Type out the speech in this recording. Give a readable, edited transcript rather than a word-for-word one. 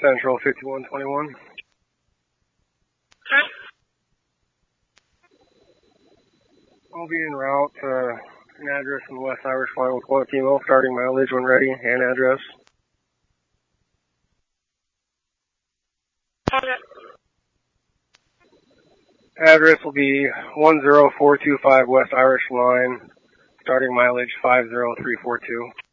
Central 5121. Okay. I'll be en route to an address in the West Irish Line with 1 female, starting mileage when ready, and address. Okay. Address will be 10425 West Irish Line, starting mileage 50342.